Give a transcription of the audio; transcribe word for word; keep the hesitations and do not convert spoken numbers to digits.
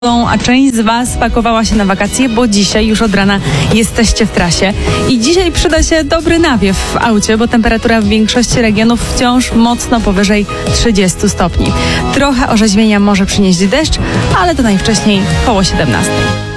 A część z Was pakowała się na wakacje, bo dzisiaj już od rana jesteście w trasie. I dzisiaj przyda się dobry nawiew w aucie, bo temperatura w większości regionów wciąż mocno powyżej trzydziestu stopni. Trochę orzeźwienia może przynieść deszcz, ale to najwcześniej koło siedemnastej.